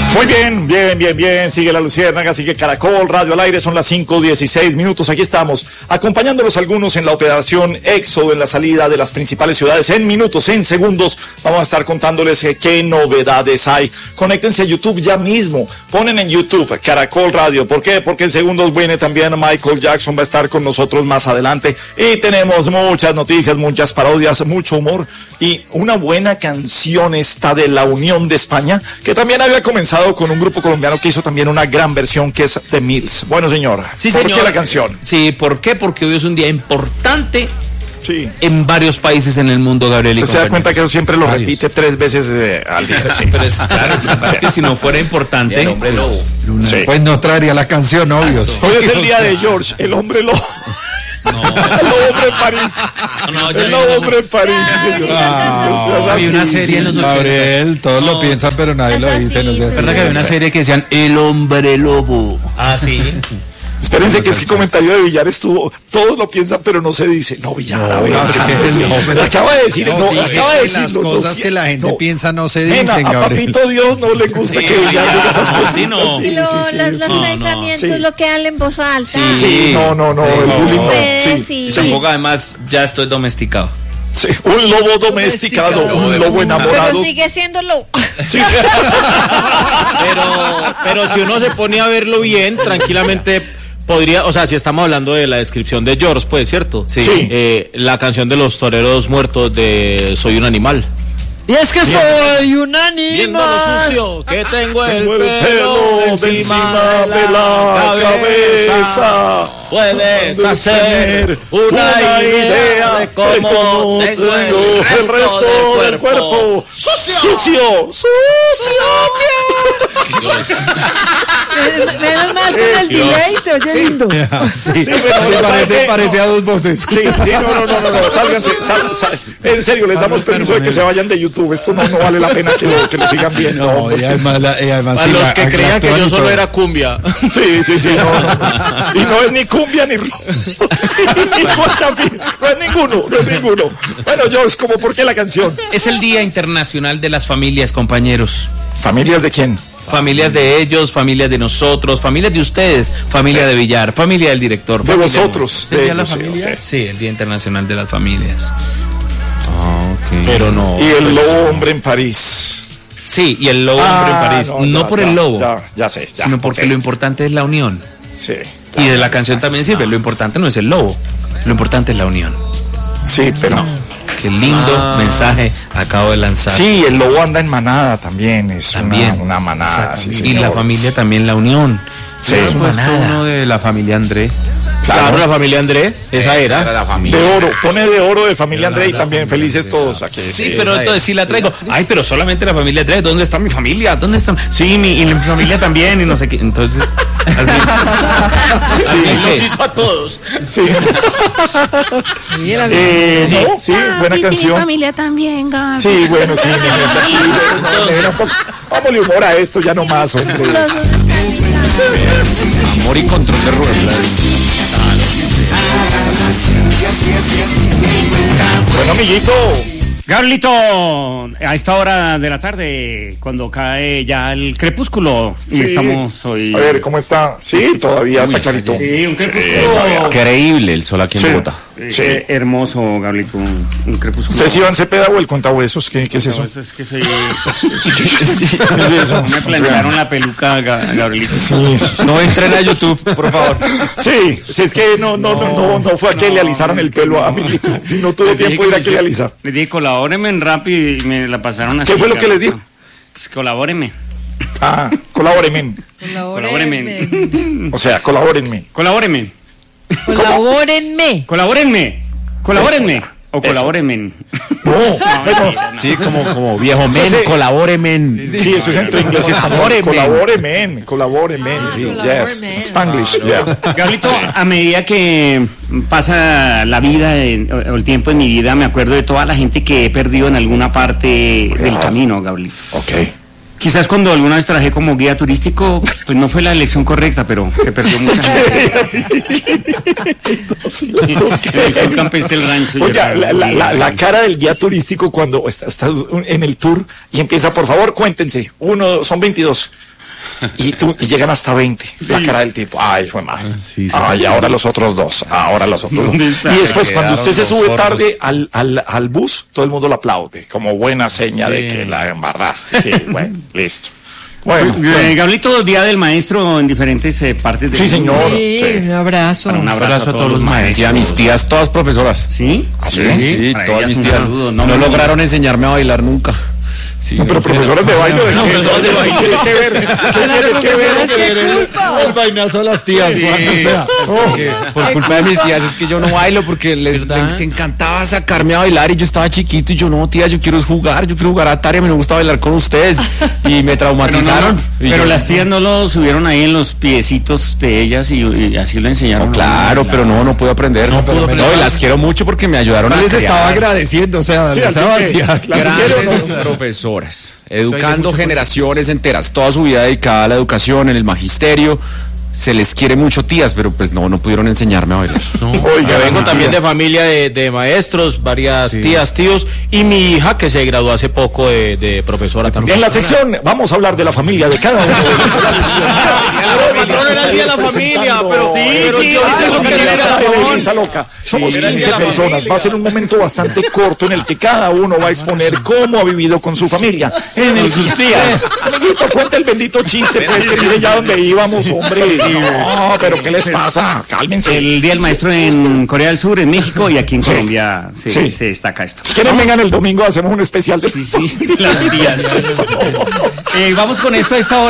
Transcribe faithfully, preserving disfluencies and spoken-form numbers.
Muy bien, bien, bien, bien, sigue la Luciérnaga, sigue Caracol, Radio al Aire, son las cinco dieciséis minutos, aquí estamos, acompañándolos algunos en la operación Éxodo, en la salida de las principales ciudades, en minutos, en segundos, vamos a estar contándoles eh, qué novedades hay. Conéctense a YouTube ya mismo, ponen en YouTube Caracol Radio, ¿por qué? Porque en segundos viene también Michael Jackson, va a estar con nosotros más adelante, y tenemos muchas noticias, muchas parodias, mucho humor, y una buena canción esta de La Unión de España, que también había comenzado con un grupo colombiano que hizo también una gran versión, que es The Mills. Bueno, señor, sí, ¿por señor. qué la canción? Sí, ¿por qué? Porque hoy es un día importante sí. en varios países en el mundo, Gabriel. Usted se da cuenta que eso siempre lo varios. repite tres veces eh, al día. Sí. Pero es, claro, es que si no fuera importante, el hombre lobo. Sí. Pues no traería la canción, obvios. Hoy es el día de George, el hombre lobo. No. El hombre en París. No, el hombre en París, sí, señor. Ah, había una serie en los Gabriel, todos no. lo piensan, pero nadie lo dice. No sé. Es verdad que había una serie que decían El Hombre Lobo. Ah, sí. Espérense que es que el comentario de Villar estuvo, todos lo piensan pero no se dice. No, Villar, a ver, No, acaba de decir, no, no, dije acaba de que decir las cosas que la gente no. piensa no se Nena, dicen, a Gabriel. Papito Dios no le gusta Sí, que Villar diga esas cosas. sí, no. Sí, Y lo, sí, sí, los, sí. los no, pensamientos sí. lo que hablan en voz alta. Sí. Sí, no, no, no, Sí, el no. bullying no. Pues, Sí, sí. sí. Tampoco, además, ya estoy domesticado. Sí, un lobo domesticado, Domesticado. un lobo enamorado. Pero sigue siendo lo. Sí. Pero, pero si uno se pone a verlo bien, tranquilamente podría, o sea, si estamos hablando de la descripción de George, pues, ¿cierto? Sí. Eh, la canción de los toreros muertos de Soy un animal. Y es que soy un Viendo lo animal. sucio que tengo el Tengo el pelo pelo encima de la cabeza. Puedes de hacer tener una idea de cómo tengo el resto del cuerpo. ¡Sucio! ¡Sucio! ¡Sucio! Menos mal con el delay se oye lindo. Sí, Sí, pero sí, no, parece, ¿sabe qué? parece No. a dos voces. Sí, sí, no, no, no, no, no, sálganse, sal, sal. En serio, les damos permiso de que se vayan de YouTube. Esto no, no vale la pena que lo, que lo sigan viendo. No, y además, la, y además A sí, los la- que la creían que actúan yo y solo todo. era cumbia. Sí, sí, sí, no, no. Y no es ni cumbia ni rock. Ni guachafín. No es ninguno, no es ninguno. Bueno, George, ¿cómo por qué la canción? Es el Día Internacional de las Familias, compañeros. ¿Familias de quién? Familias de ellos, familias de nosotros, familias de ustedes, familia Sí. de Villar, familia del director. De familia vosotros, ¿Es el de Día de la ellos, sí, familia? ok. Sí, el Día Internacional de las Familias. Pero no. Y el lobo hombre en París. Sí, y el lobo Ah, hombre en París. no, No, ya, por ya, el lobo, Ya, ya sé, ya. sino porque ok. lo importante es la unión. Sí. Y de la canción también sirve. Lo importante no es el lobo, lo importante es la unión. Sí, pero... Qué lindo mensaje acabo de lanzar. Sí, el lobo anda en manada también, es También. una, una manada. Sí, y la señor. familia también, la unión. Sí. Es Pues manada. Uno de la familia André. Claro, la familia André, esa era. la De oro, pone de oro de familia André y también felices todos aquí. Sí, pero entonces sí la traigo. Ay, pero solamente la familia Andrés. ¿Dónde está mi familia? ¿Dónde están? Sí, mi, y mi familia también y no sé qué. Entonces, al fin, al Sí, fin, Los ¿qué? hizo a todos. Sí. Eh, no, sí, buena Sí, canción. familia también, Gaby. Sí, bueno, sí, sí, sí, bueno, nena, un poco- Vámonos humor a esto, ya no más, hombre. Amor y control de ruedas. Bueno, amiguito. Gablito, a esta hora de la tarde, cuando cae ya el crepúsculo, y Sí. estamos hoy... A ver, ¿cómo está? Sí, todavía está clarito. Sí, un crepúsculo todavía. Increíble el sol aquí en Sí. Bogotá. eh, Sí. eh, hermoso, Gablito, un, un crepúsculo. ¿Usted es Iván Cepeda o el contahuesos? ¿Qué, qué es eso? No, eso es que soy... ¿Qué es eso? Me plancharon la peluca, Ga- Gabrielito. Sí, sí. No entren a YouTube, por favor. Sí, sí, es que no, no, no, no, no fue a que le alisaron el pelo a amiguito. Si no tuvo Les dije tiempo de ir a me que le hice- alisar. Les dije, colabórenme en rap y me la pasaron así. ¿Qué fue lo que les dijo? Pues, colabórenme. Ah, colabórenme. Colabórenme. O sea, colabórenme. Colabórenme. Colabórenme. Colabórenme. Colabórenme. Eso. O Eso. colabórenme. No, bueno, Sí, como, como viejo men, men, sí. colabórenme. sí, eso es entre inglés y español. Colabórenme, colabórenme, sí, yes, colabórenme. Spanglish, yeah. Gablito, a medida que pasa la vida en- o el tiempo en mi vida, me acuerdo de toda la gente que he perdido en alguna parte del camino, Gablito. Ok. Quizás cuando alguna vez trabajé como guía turístico, pues no fue la elección correcta, pero se perdió mucha gente. En el campestre del rancho. yo Oiga, era la, la, la, la guía. cara del guía turístico cuando está, está en el tour y empieza, por favor, cuéntense. Uno, son veintidós. Y, tú, y llegan hasta veinte. La cara del tipo, ay, fue mal. Sí, sí. Ay, ahora los otros dos. Ahora los otros dos. está? Y después, cuando usted se Quedaron sube los tarde al, al, al bus, todo el mundo lo aplaude. Como buena seña de que la embarraste. Sí, bueno, listo. Bueno, Eh, bueno. Gablito, Día del Maestro en diferentes eh, partes del Sí, mundo. señor. Sí, Sí. un abrazo. Bueno, un abrazo, a todos los Y maestros. a mis tías, todas profesoras. ¿Sí? ¿Sí? Sí, Para todas ellas mis un tías saludo, no, no me lograron enseñarme a bailar nunca. Sí, No, pero profesores de baile, ¿de No, qué? profesores de baile. ¿Qué tiene que ver? ¿Qué tiene que ver? ¿Qué culpa? el vainazo a las tías, Juan, o sea, porque por culpa de mis tías es que yo no bailo porque les, les encantaba sacarme a bailar y yo estaba chiquito y yo no, tía, yo quiero jugar, yo quiero jugar a Atari, a mí me gusta bailar con ustedes y me Pero, traumatizaron. no, Y pero yo- las tías no lo subieron ahí en los piecitos de ellas y, y así lo enseñaron. No, claro, pero no, no pude aprender. No, pudo aprender. y las quiero mucho porque me ayudaron Yo a les estaba crear. agradeciendo, o sea, Sí, les al estaba fin que- hacia- las Grandes quiero, ¿no? profesoras, educando generaciones enteras, toda su vida dedicada a la educación, en el magisterio. Se les quiere mucho, tías, pero pues no, no pudieron enseñarme a bailar. Oiga, yo vengo también de familia de, de maestros, varias tías, tíos, y mi hija que se graduó hace poco de, de profesora también. En la sección vamos a hablar de la familia de cada uno de los Patrón, era el día de la familia, pero sí, pero sí, yo sí, sé sí, lo que sí, era sí, la sí, Elisa loca. Somos era el día quince de la personas. familia. Va a ser un momento bastante corto en el que cada uno va a exponer cómo ha vivido con su familia. En el sus tías. Amiguito, cuenta el bendito chiste, pues, que mire ya donde íbamos, hombre. No, pero ¿qué les pasa? Cálmense. El Día del Maestro en Corea del Sur, en México y aquí en Sí. Colombia se, Sí. se destaca esto. Si quieren, vengan el domingo, hacemos un especial de Sí, sí, las tías. Eh, vamos con esto a esta hora.